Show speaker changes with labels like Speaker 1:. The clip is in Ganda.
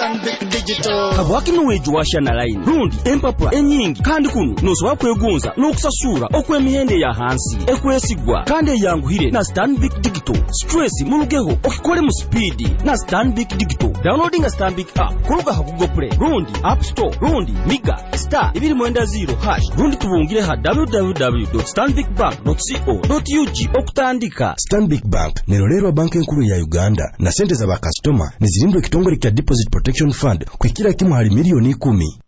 Speaker 1: Stanbic Digital.
Speaker 2: Kabwaki nuweju washa na line. Rundi empapula enyingi kandi kuno nosoba kwegonza n'okusasura okw'emihende ya hansi ekwesigwa kandi yanguhire na Stanbic Digital. Stress mulugeho okikole mu speed na Stanbic Digital. Downloading a Stanbic app kuruga ha Google Play, Rundi App Store, Rundi Miga *210# Rundi tubungire ha www.stanbicbank.co.ug okutandika.
Speaker 3: Stanbic Bank nerolero banki enkulu ya Uganda na sente za bakastoma nizirindwe kitongole kya Deposit Protection Fund kwikira kimu hali milioni 10.